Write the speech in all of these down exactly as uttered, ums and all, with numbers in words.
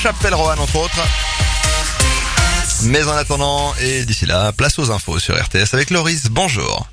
Chapelle-Roanne entre autres. Mais en attendant, et d'ici là, place aux infos sur R T S avec Loris. Bonjour.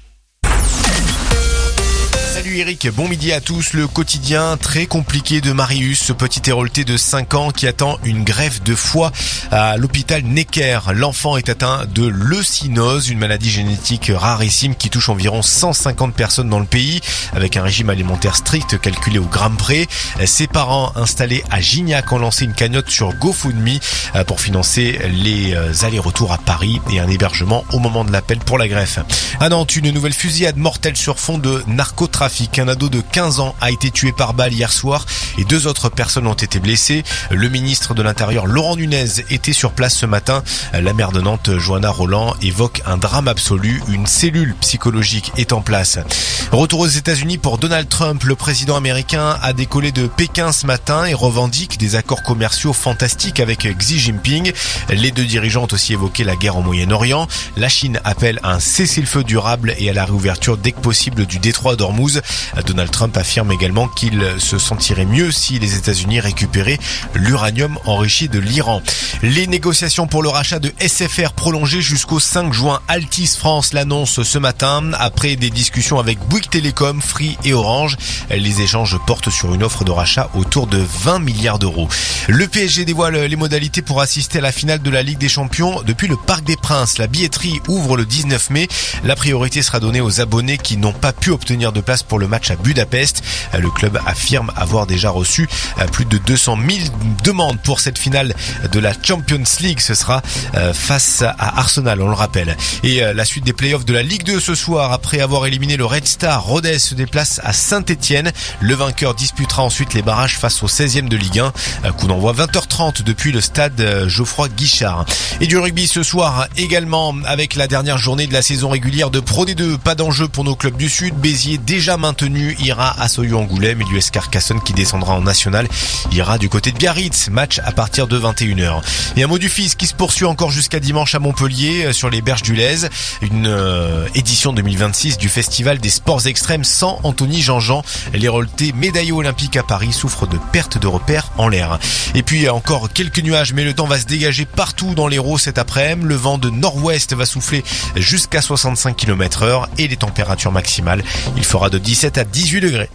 Salut Eric, bon midi à tous. Le quotidien très compliqué de Marius, ce petit hérolté de cinq ans qui attend une greffe de foie à l'hôpital Necker. L'enfant est atteint de leucinose, une maladie génétique rarissime qui touche environ cent cinquante personnes dans le pays, avec un régime alimentaire strict calculé au gramme près. Ses parents installés à Gignac ont lancé une cagnotte sur GoFundMe pour financer les allers-retours à Paris et un hébergement au moment de l'appel pour la greffe. À Nantes, une nouvelle fusillade mortelle sur fond de narcotrafic. Un ado de quinze ans a été tué par balle hier soir et deux autres personnes ont été blessées. Le ministre de l'Intérieur, Laurent Nunez, était sur place ce matin. La maire de Nantes, Johanna Roland, évoque un drame absolu. Une cellule psychologique est en place. Retour aux États-Unis pour Donald Trump. Le président américain a décollé de Pékin ce matin et revendique des accords commerciaux fantastiques avec Xi Jinping. Les deux dirigeants ont aussi évoqué la guerre au Moyen-Orient. La Chine appelle à un cessez-le-feu durable et à la réouverture dès que possible du détroit d'Ormuz. Donald Trump affirme également qu'il se sentirait mieux si les États-Unis récupéraient l'uranium enrichi de l'Iran. Les négociations pour le rachat de S F R prolongées jusqu'au cinq juin. Altice France l'annonce ce matin après des discussions avec Bouygues Télécom, Free et Orange. Les échanges portent sur une offre de rachat autour de vingt milliards d'euros. Le P S G dévoile les modalités pour assister à la finale de la Ligue des Champions depuis le Parc des Princes. La billetterie ouvre le dix-neuf mai. La priorité sera donnée aux abonnés qui n'ont pas pu obtenir de place pour le match à Budapest. Le club affirme avoir déjà reçu plus de deux cent mille demandes pour cette finale de la Champions League. Ce sera face à Arsenal, on le rappelle. Et la suite des playoffs de la Ligue deux ce soir, après avoir éliminé le Red Star, Rodez se déplace à Saint-Etienne. Le vainqueur disputera ensuite les barrages face au seizième de Ligue un. Coup d'envoi vingt heures trente depuis le stade Geoffroy Guichard. Et du rugby ce soir également avec la dernière journée de la saison régulière de Pro D deux. Pas d'enjeu pour nos clubs du Sud. Béziers déjà maintenu ira à Soyaux-Angoulême et l'U S Carcassonne qui descendra en national ira du côté de Biarritz. Match à partir de vingt et une heures. Et un mot du fils qui se poursuit encore jusqu'à dimanche à Montpellier sur les berges du Lez. Une euh, édition deux mille vingt-six du Festival des sports extrêmes sans Anthony Jean-Jean. L'hérolté médaillé olympique à Paris souffre de perte de repères en l'air. Et puis encore quelques nuages, mais le temps va se dégager partout dans l'Hérault cet après-midi. Le vent de nord-ouest va souffler jusqu'à soixante-cinq kilomètres heure et les températures maximales, il fera de dix-sept à dix-huit degrés.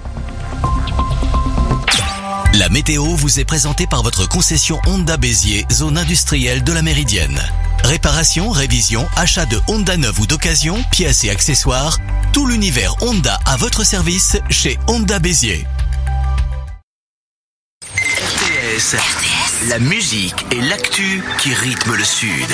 La météo vous est présentée par votre concession Honda Béziers, zone industrielle de la Méridienne. Réparation, révision, achat de Honda neuve ou d'occasion, pièces et accessoires, tout l'univers Honda à votre service chez Honda Béziers. R T S, la musique et l'actu qui rythment le Sud.